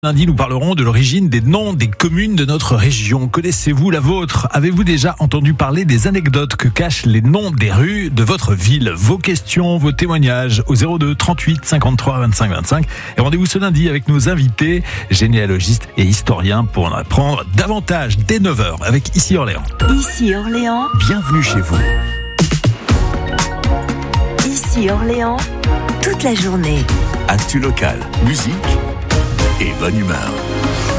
Lundi, nous parlerons de l'origine des noms des communes de notre région. Connaissez-vous la vôtre? Avez-vous déjà entendu parler des anecdotes que cachent les noms des rues de votre ville? Vos questions, vos témoignages au 02 38 53 25 25. Et rendez-vous ce lundi avec nos invités, généalogistes et historiens, pour en apprendre davantage dès 9h avec Ici Orléans. Ici Orléans. Bienvenue chez vous. Ici Orléans, toute la journée. Actu local, musique et bonne humeur.